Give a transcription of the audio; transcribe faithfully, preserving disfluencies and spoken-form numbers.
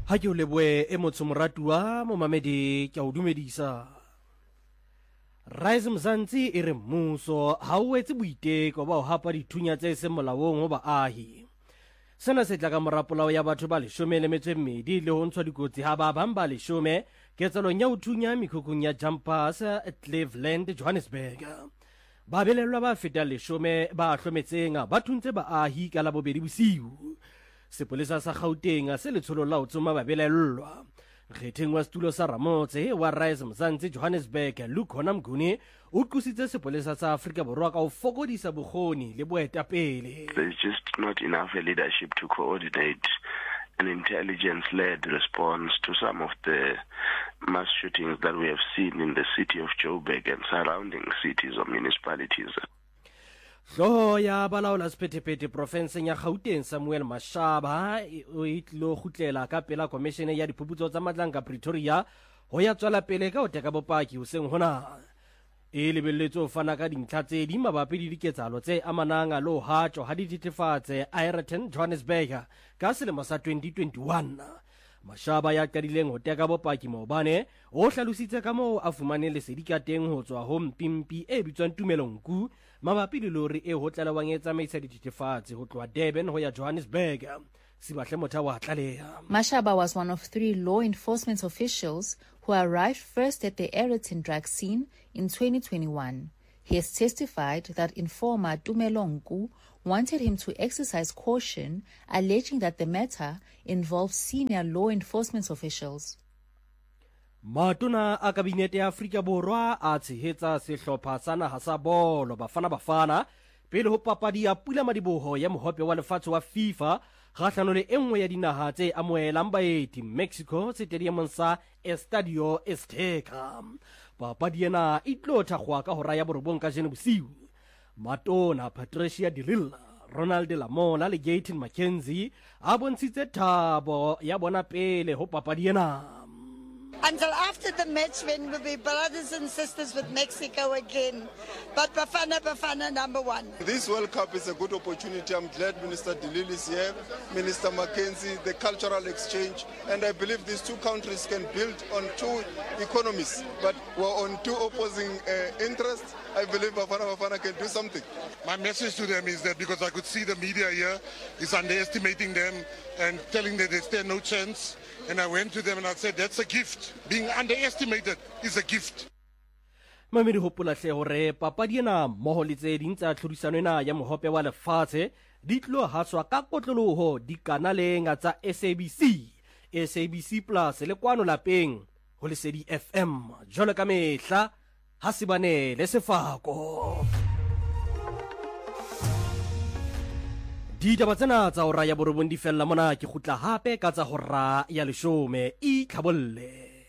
ha ke o leboe e motho moratua mo mamedi ke o dumedisa. Rise Mzansi e re mmuso ha o etse boiteko ba ho hapa dithunya tse seng molaong ho baahi. Sena se tla ka morapolao ya batho ba leshome le metso e mmedi le ho ntshwa dikotsi ha ba bang ba leshome ketsalong ya ho thunya mekhukhung ya Jumpers Cleveland, Johannesburg. Ba belellwa ba feta leshome ba hlometseng ba thuntse baahi ka la bobedi bosiu. Sepolesa sa Gauteng se letsholo la ho tsoma ba belellwa. Kgetheng wa setulo sa Ramotse wa Rise Mzansi Johannesburg Lukhona Mnguni o qositse sepolesa sa Afrika Borwa ka ho fokodisa bokgoni le boetapele. There's just not enough leadership to coordinate an intelligence-led response to some of the mass shootings that we have seen in the city of Joburg and surrounding cities or municipalities. Hloho ya balaola sephethephethe profenseng ya Gauteng Samuel Mashaba o itlo khutlela ka pela komishene ya diphuputso tsa matlanka Pretoria ho ya tswela pele ka ho teka bopaki ho seng hona. E lebelletso fana ka dintlha tse di mabapi le diketsahalo tse amanang le ho hatjwa ha dithethefatse Ayrton Johannesburg ka selemo sa twenty twenty-one. Mashaba ya qadileng ho teka bopaki maobane o hlalositse ka moo a fumane lesedi ka teng ho tswa ho mpimpi e bitswang Tumelonku mabapi le lori e ho tlalewang e tsamaisa dithethefatse ho tloha Durban ho ya Johannesburg. Sibahle motha wa tlaleha. Mashaba was one of three law enforcement officials who arrived first at the Ayrton drug scene in twenty twenty-one. He has testified that informer Tumelonku wanted him to exercise caution, alleging that the matter involves senior law enforcement officials. Matona a kabinete ya Afrika Borwa a tshehetsa sehlopha sa naha sa bolo Bafana Bafana pele ho papadi ya Pula Madiboho ya mohope wa lefatshe wa FIFA kgahlano le enngwe ya dinaha tse amohelang baeti Mexico stadium sa Estadio Azteca. Papadi ena e tlo thakgwa ka hora ya borobong ka jeno bosiu. Matona Patricia de Lille, Ronald Lamola le Gayton McKenzie a bontshitse thabo ya bona pele ho papadi ena. Until after the match when we'll be brothers and sisters with Mexico again. But Bafana Bafana number one. This World Cup is a good opportunity. I'm glad Minister De Lille is here, Minister Mackenzie, the cultural exchange, and I believe these two countries can build on two economies, but we're on two opposing uh, interests. I believe Bafana Bafana can do something. My message to them is that because I could see the media here is underestimating them and telling them they stand no chance. And I went to them and I said, that's a gift. Being underestimated is a gift. Mamedi hopola hle hore papadi ena mmoho le tse ding tsa tlhodisano ena ya mohope wa lefatshe di tlo haswa ka kotloloho dikanaleng tsa S A B C, S A B C Plus le kwano lapeng ho Lesedi F M jwalo ka mehla ha sibane le sefako. Ditaba tsena tsa hora ya borobong di fella mona ke khutla hape ka tsa hora ya leshome e tlhabolle.